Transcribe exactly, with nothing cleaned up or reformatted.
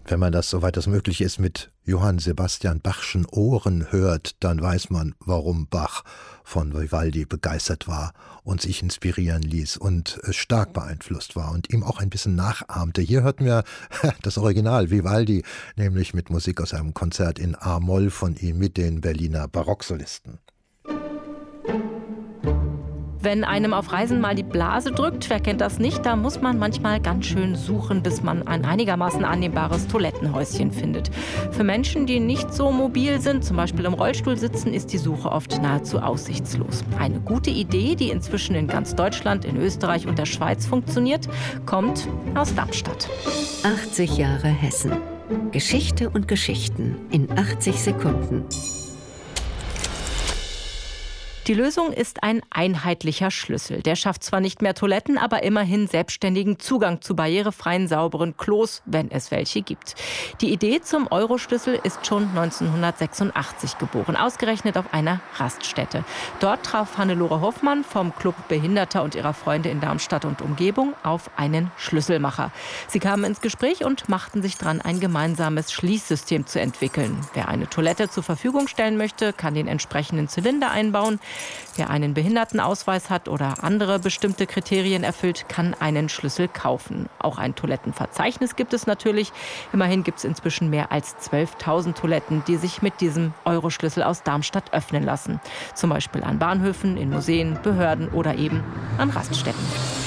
Wenn man das, soweit das möglich ist, mit Johann Sebastian Bachschen Ohren hört, dann weiß man, warum Bach von Vivaldi begeistert war und sich inspirieren ließ und stark beeinflusst war und ihm auch ein bisschen nachahmte. Hier hörten wir das Original Vivaldi, nämlich mit Musik aus einem Konzert in A-Moll von ihm mit den Berliner Barocksolisten. Wenn einem auf Reisen mal die Blase drückt, wer kennt das nicht, da muss man manchmal ganz schön suchen, bis man ein einigermaßen annehmbares Toilettenhäuschen findet. Für Menschen, die nicht so mobil sind, zum Beispiel im Rollstuhl sitzen, ist die Suche oft nahezu aussichtslos. Eine gute Idee, die inzwischen in ganz Deutschland, in Österreich und der Schweiz funktioniert, kommt aus Darmstadt. achtzig Jahre Hessen. Geschichte und Geschichten in achtzig Sekunden. Die Lösung ist ein einheitlicher Schlüssel. Der schafft zwar nicht mehr Toiletten, aber immerhin selbstständigen Zugang zu barrierefreien, sauberen Klos, wenn es welche gibt. Die Idee zum Euro-Schlüssel ist schon neunzehnhundertsechsundachtzig geboren, ausgerechnet auf einer Raststätte. Dort traf Hannelore Hoffmann vom Club Behinderter und ihrer Freunde in Darmstadt und Umgebung auf einen Schlüsselmacher. Sie kamen ins Gespräch und machten sich dran, ein gemeinsames Schließsystem zu entwickeln. Wer eine Toilette zur Verfügung stellen möchte, kann den entsprechenden Zylinder einbauen. Wer einen Behindertenausweis hat oder andere bestimmte Kriterien erfüllt, kann einen Schlüssel kaufen. Auch ein Toilettenverzeichnis gibt es natürlich. Immerhin gibt es inzwischen mehr als zwölftausend Toiletten, die sich mit diesem Euro-Schlüssel aus Darmstadt öffnen lassen. Zum Beispiel an Bahnhöfen, in Museen, Behörden oder eben an Raststätten.